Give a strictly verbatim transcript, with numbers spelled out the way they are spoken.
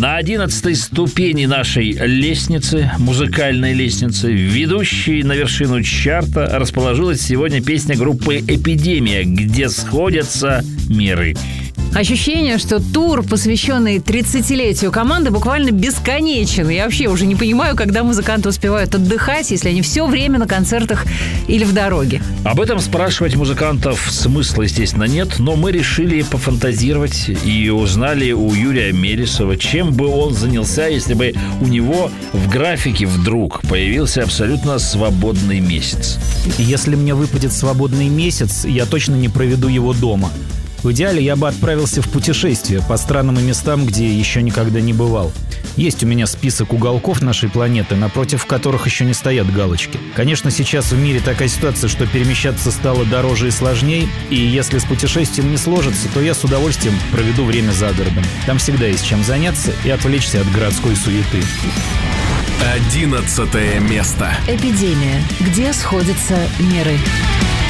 На одиннадцатой ступени нашей лестницы, музыкальной лестницы, ведущей на вершину чарта, расположилась сегодня песня группы «Эпидемия», где сходятся миры. Ощущение, что тур, посвященный тридцатилетию команды, буквально бесконечен. Я вообще уже не понимаю, когда музыканты успевают отдыхать, если они все время на концертах или в дороге. Об этом спрашивать музыкантов смысла, естественно, нет, но мы решили пофантазировать и узнали у Юрия Мелесова, чем бы он занялся, если бы у него в графике вдруг появился абсолютно свободный месяц. Если мне выпадет свободный месяц, я точно не проведу его дома. В идеале я бы отправился в путешествие по странам и местам, где еще никогда не бывал. Есть у меня список уголков нашей планеты, напротив которых еще не стоят галочки. Конечно, сейчас в мире такая ситуация, что перемещаться стало дороже и сложней, и если с путешествием не сложится, то я с удовольствием проведу время за городом. Там всегда есть чем заняться и отвлечься от городской суеты. Одиннадцатое место. «Эпидемия», где сходятся миры.